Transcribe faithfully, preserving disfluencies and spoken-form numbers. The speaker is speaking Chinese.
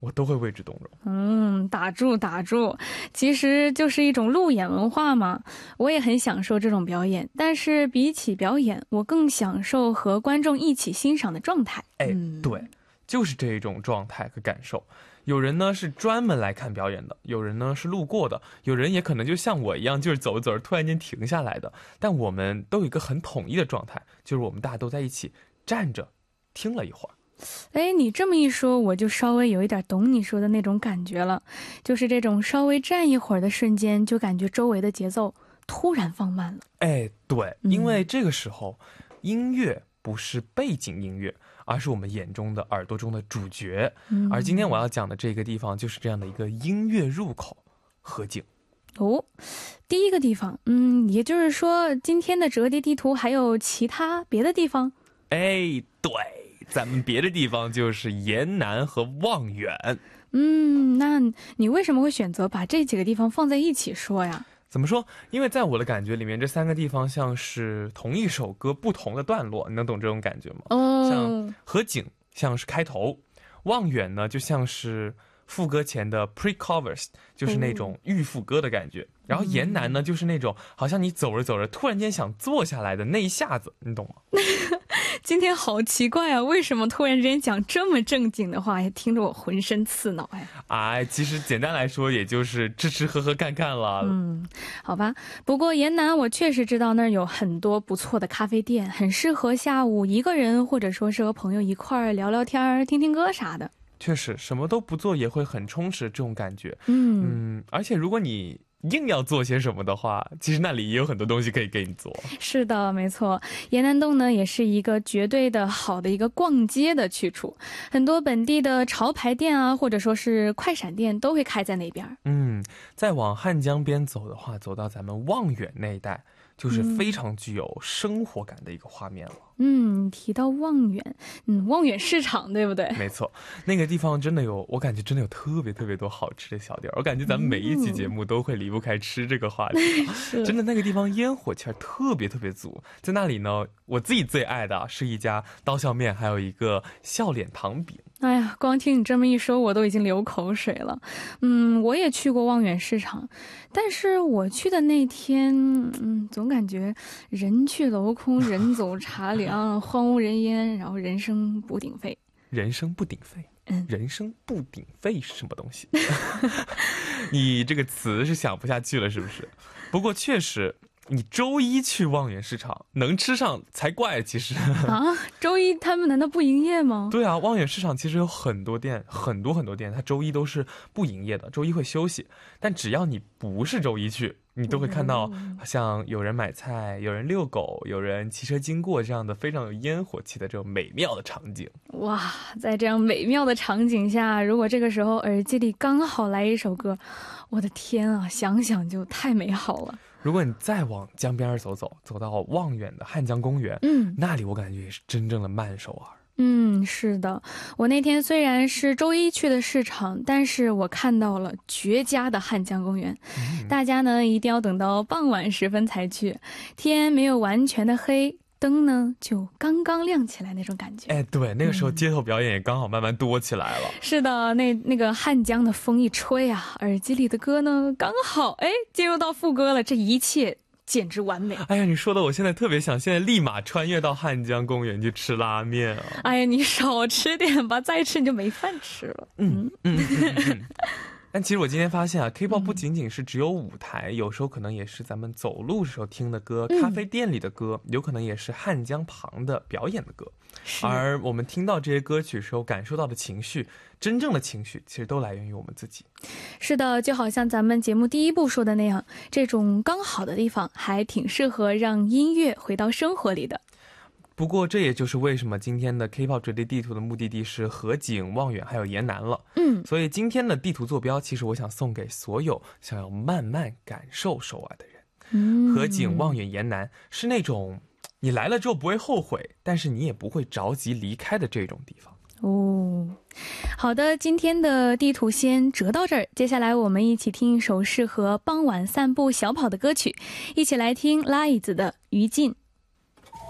我都会为之动容。 嗯，打住打住，其实就是一种路演文化嘛。我也很享受这种表演，但是比起表演，我更享受和观众一起欣赏的状态。 哎， 嗯、 对，就是这种状态和感受。有人呢是专门来看表演的，有人呢是路过的，有人也可能就像我一样，就是走着走着突然间停下来的。但我们都有一个很统一的状态，就是我们大家都在一起站着听了一会儿。 哎，你这么一说，我就稍微有一点懂你说的那种感觉了，就是这种稍微站一会儿的瞬间，就感觉周围的节奏突然放慢了。 哎，对，因为这个时候、嗯、音乐不是背景音乐，而是我们眼中的耳朵中的主角、嗯、而今天我要讲的这个地方就是这样的一个音乐入口——河景。 哦，第一个地方，嗯，也就是说今天的折叠地图还有其他别的地方？ 哎，对，咱们别的地方就是延南和望远。 嗯，那你为什么会选择把这几个地方放在一起说呀？ 怎么说？因为在我的感觉里面，这三个地方像是同一首歌不同的段落，你能懂这种感觉吗？ 哦， 像河景像是开头，望远呢就像是副歌前的 pre-chorus， 就是那种预副歌的感觉、嗯、然后延南呢就是那种好像你走着走着突然间想坐下来的那一下子，你懂吗？ 今天好奇怪啊，为什么突然之间讲这么正经的话，也听着我浑身刺挠。哎哎，其实简单来说也就是吃吃喝喝看看了。 嗯，好吧，不过延南我确实知道那儿有很多不错的咖啡店，很适合下午一个人或者说是和朋友一块儿聊聊天听听歌啥的。 确实什么都不做也会很充实，这种感觉。 嗯, 嗯而且如果你硬要做些什么的话，其实那里也有很多东西可以给你做。 是的，没错，延南洞呢也是一个绝对的好的一个逛街的去处，很多本地的潮牌店啊，或者说是快闪店都会开在那边。 嗯，再往汉江边走的话，走到咱们望远那一带，就是非常具有生活感的一个画面了。 嗯，提到望远，嗯，望远市场对不对？ 没错，那个地方真的有，我感觉真的有特别特别多好吃的小店。我感觉咱们每一期节目都会离不开吃这个话题、嗯、真的那个地方烟火气儿特别特别足。在那里呢，我自己最爱的是一家刀削面，还有一个笑脸糖饼。 哎呀，光听你这么一说，我都已经流口水了。嗯，我也去过望远市场，但是我去的那天，嗯，总感觉人去楼空，人走茶凉，荒无人烟，然后人声不鼎沸。 人声不鼎沸？ 嗯， 人声不鼎沸是什么东西？你这个词是想不下去了是不是？不过确实。你周一去望远市场能吃上才怪，其实啊，周一他们难道不营业吗？ 对啊，望远市场其实有很多店，很多很多店，它周一都是不营业的，周一会休息。但只要你不是周一去，你都会看到像有人买菜，有人遛狗，有人骑车经过，这样的非常有烟火气的这种美妙的场景。 哇，在这样美妙的场景下，如果这个时候耳机里刚好来一首歌，我的天啊，想想就太美好了。 如果你再往江边走走，走到望远的汉江公园， 嗯， 那里我感觉也是真正的慢首尔。 嗯，是的，我那天虽然是周一去的市场，但是我看到了绝佳的汉江公园、嗯、大家呢一定要等到傍晚时分才去，天没有完全的黑，灯呢就刚刚亮起来那种感觉。 哎，对，那个时候街头表演也刚好慢慢多起来了、嗯、 是的，那那个汉江的风一吹啊，耳机里的歌呢刚好哎进入到副歌了，这一切简直完美。 哎呀，你说的我现在特别想现在立马穿越到汉江公园去吃拉面啊！ 哎呀，你少吃点吧，再吃你就没饭吃了。 嗯嗯嗯嗯嗯但其实我今天发现啊 K-pop 不仅仅是只有舞台、嗯、有时候可能也是咱们走路时候听的歌、嗯、咖啡店里的歌，有可能也是汉江旁的表演的歌。而我们听到这些歌曲时候感受到的情绪，真正的情绪其实都来源于我们自己。 是的，就好像咱们节目第一部说的那样，这种刚好的地方还挺适合让音乐回到生活里的。 不过这也就是为什么今天的 K-pop 折叠地图的目的地是河景、望远还有延南了。 嗯， 所以今天的地图坐标其实我想送给所有想要慢慢感受首尔的人。 嗯， 河景、望远、延南是那种你来了之后不会后悔，但是你也不会着急离开的这种地方。 哦，好的，今天的地图先折到这儿，接下来我们一起听一首适合傍晚散步小跑的歌曲，一起来听拉椅子的于禁。